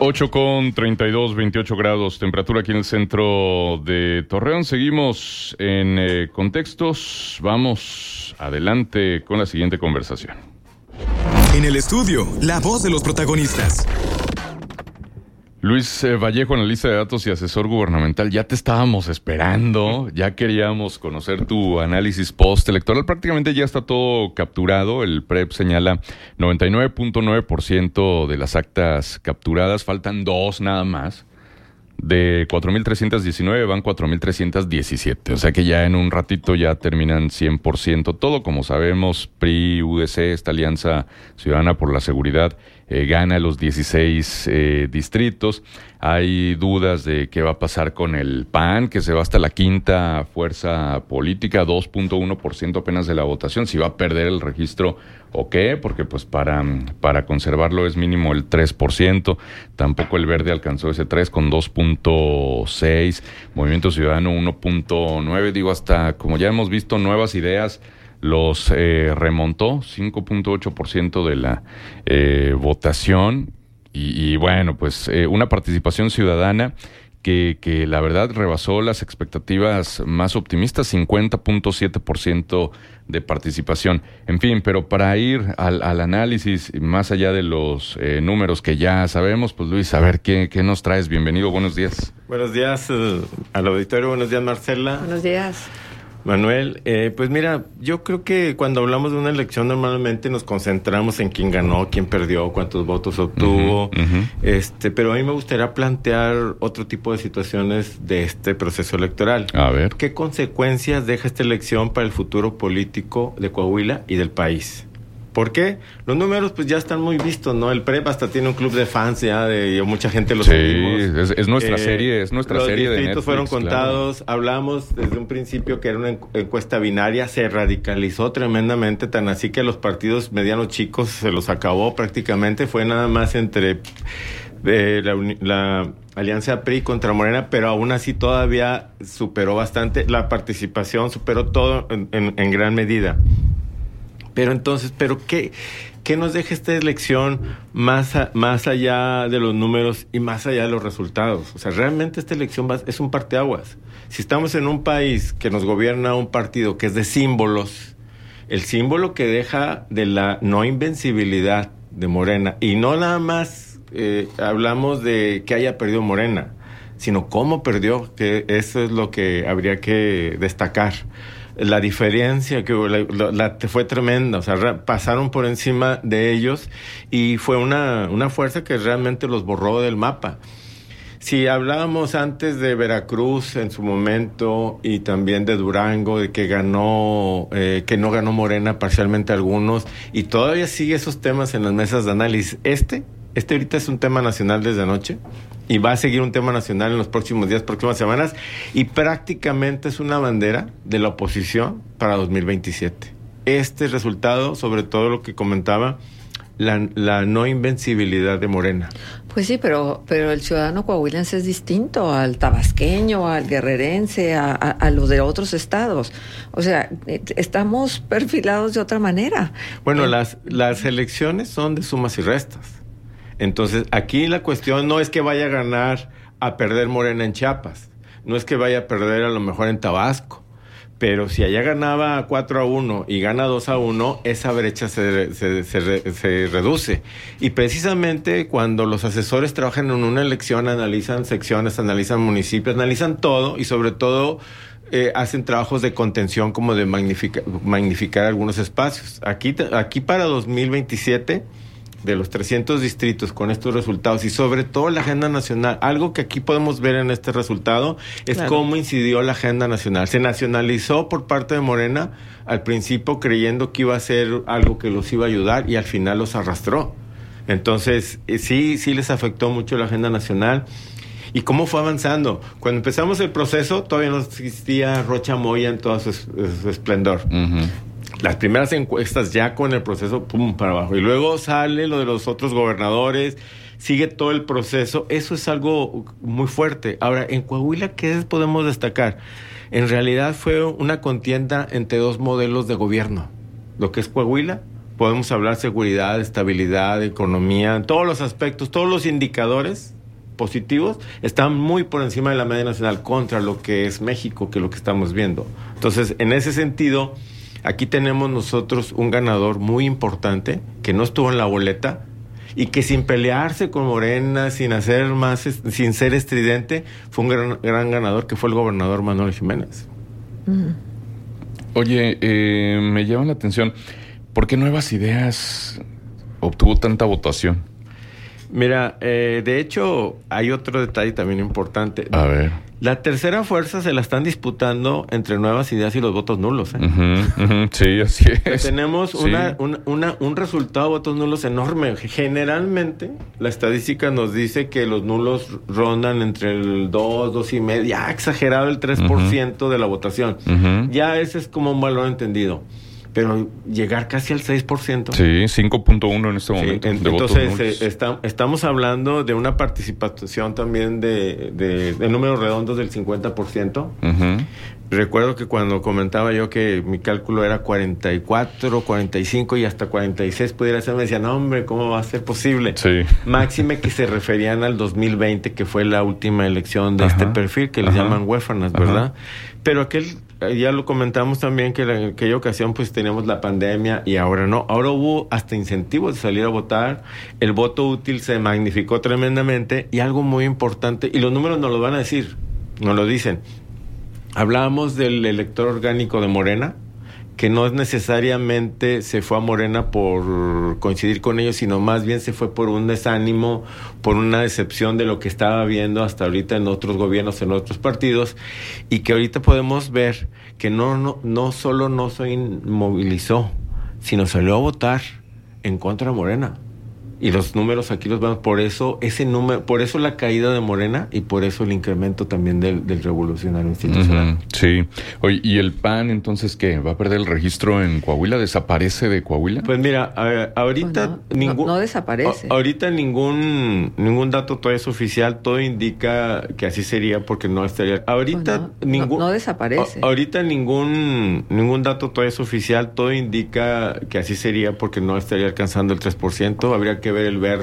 8:32, 28 grados, temperatura aquí en el centro de Torreón. Seguimos en contextos. Vamos adelante con la siguiente conversación. En el estudio, la voz de los protagonistas. Luis Vallejo, analista de datos y asesor gubernamental, ya te estábamos esperando, ya queríamos conocer tu análisis post-electoral. Prácticamente ya está todo capturado. El PREP señala 99.9% de las actas capturadas, faltan 2 nada más. De 4.319 van 4.317, o sea que ya en un ratito ya terminan 100%. Todo, como sabemos, PRI, UDC, esta Alianza Ciudadana por la Seguridad, gana los 16 distritos. Hay dudas de qué va a pasar con el PAN, que se va hasta la quinta fuerza política, 2.1% apenas de la votación, si va a perder el registro o qué, porque pues para conservarlo es mínimo el 3%, tampoco el Verde alcanzó ese 3 con 2.6, Movimiento Ciudadano 1.9, digo, hasta como ya hemos visto, Nuevas Ideas los remontó, 5.8% de la votación, y bueno, pues una participación ciudadana que la verdad rebasó las expectativas más optimistas, 50.7% de participación. En fin, pero para ir al análisis, más allá de los números que ya sabemos, pues Luis, a ver, ¿qué nos traes? Bienvenido, buenos días. Buenos días al auditorio, buenos días Marcela. Buenos días. Manuel, pues mira, yo creo que cuando hablamos de una elección normalmente nos concentramos en quién ganó, quién perdió, cuántos votos obtuvo, pero a mí me gustaría plantear otro tipo de situaciones de este proceso electoral. A ver. ¿Qué consecuencias deja esta elección para el futuro político de Coahuila y del país? ¿Por qué? Los números pues ya están muy vistos, ¿no? El PREP hasta tiene un club de fans ya, mucha gente lo seguimos. Es nuestra serie, es nuestra serie de Netflix. Los distritos fueron contados, claro. Hablamos desde un principio que era una encuesta binaria, se radicalizó tremendamente, tan así que los partidos medianos chicos se los acabó prácticamente, fue nada más entre la alianza PRI contra Morena, pero aún así todavía superó bastante, la participación superó todo en gran medida. Pero entonces, ¿qué nos deja esta elección más allá de los números y más allá de los resultados? O sea, realmente esta elección es un parteaguas. Si estamos en un país que nos gobierna un partido que es de símbolos, el símbolo que deja de la no invencibilidad de Morena, y no nada más hablamos de que haya perdido Morena, sino cómo perdió, que eso es lo que habría que destacar. La diferencia que fue tremenda, o sea, pasaron por encima de ellos y fue una fuerza que realmente los borró del mapa. Si hablábamos antes de Veracruz en su momento y también de Durango, de que no ganó Morena parcialmente algunos, y todavía sigue esos temas en las mesas de análisis. Este ahorita es un tema nacional desde anoche y va a seguir un tema nacional en los próximos días, próximas semanas, y prácticamente es una bandera de la oposición para 2027. Este resultado, sobre todo lo que comentaba, la no invencibilidad de Morena. Pues sí, pero el ciudadano coahuilense es distinto al tabasqueño, al guerrerense, a los de otros estados. O sea, estamos perfilados de otra manera. Bueno, las elecciones son de sumas y restas. Entonces, aquí la cuestión no es que vaya a ganar a perder Morena en Chiapas, no es que vaya a perder a lo mejor en Tabasco, pero si allá ganaba 4-1 y gana 2-1, esa brecha se reduce. Y precisamente cuando los asesores trabajan en una elección, analizan secciones, analizan municipios, analizan todo y sobre todo hacen trabajos de contención como de magnificar algunos espacios. Aquí para 2027... de los 300 distritos con estos resultados y sobre todo la agenda nacional, algo que aquí podemos ver en este resultado es claro, cómo incidió la agenda nacional. Se nacionalizó por parte de Morena al principio creyendo que iba a ser algo que los iba a ayudar y al final los arrastró. Entonces sí les afectó mucho la agenda nacional. ¿Y cómo fue avanzando? Cuando empezamos el proceso todavía no existía Rocha Moya en todo su esplendor. Uh-huh. Las primeras encuestas ya con el proceso, pum, para abajo. Y luego sale lo de los otros gobernadores, sigue todo el proceso. Eso es algo muy fuerte. Ahora, en Coahuila, ¿qué podemos destacar? En realidad fue una contienda entre dos modelos de gobierno. Lo que es Coahuila podemos hablar seguridad, estabilidad, economía, en todos los aspectos, todos los indicadores positivos están muy por encima de la media nacional contra lo que es México, que es lo que estamos viendo. Entonces, en ese sentido, aquí tenemos nosotros un ganador muy importante que no estuvo en la boleta y que sin pelearse con Morena, sin hacer más, sin ser estridente, fue un gran ganador, que fue el gobernador Manuel Jiménez. Oye, me llama la atención, ¿por qué Nuevas Ideas obtuvo tanta votación? Mira, de hecho, hay otro detalle también importante. A ver. La tercera fuerza se la están disputando entre Nuevas Ideas y los votos nulos. Sí, así es. Tenemos Sí. un resultado de votos nulos enorme. Generalmente, la estadística nos dice que los nulos rondan entre el 2.5%, ya exagerado el 3% de la votación. Ya ese es como un valor entendido. Pero llegar casi al 6%. Sí, 5.1 en este momento. Sí, de entonces, votos nulos. estamos hablando de una participación también de números redondos del 50%. Recuerdo que cuando comentaba yo que mi cálculo era 44, 45 y hasta 46 pudiera ser, me decían, no, hombre, ¿cómo va a ser posible? Sí. Máxime que se referían al 2020, que fue la última elección de este perfil, que les llaman huérfanas, ¿verdad? Pero ya lo comentamos también, que en aquella ocasión pues teníamos la pandemia y ahora no. Ahora hubo hasta incentivos de salir a votar. El voto útil se magnificó tremendamente y algo muy importante, y los números nos lo van a decir, nos lo dicen. Hablábamos del elector orgánico de Morena, que no necesariamente se fue a Morena por coincidir con ellos, sino más bien se fue por un desánimo, por una decepción de lo que estaba viendo hasta ahorita en otros gobiernos, en otros partidos, y que ahorita podemos ver que no solo no se inmovilizó, sino salió a votar en contra de Morena. Y los números aquí los vamos, por eso por eso la caída de Morena y por eso el incremento también del revolucionario institucional. Sí. Oye, ¿y el PAN entonces qué? ¿Va a perder el registro en Coahuila? ¿Desaparece de Coahuila? Pues mira, ahorita no desaparece. Ahorita ningún dato todavía es oficial, todo indica que así sería porque no estaría. Ahorita no desaparece. Ahorita ningún dato todavía es oficial, todo indica que así sería porque no estaría alcanzando el 3%, habría que ver el verde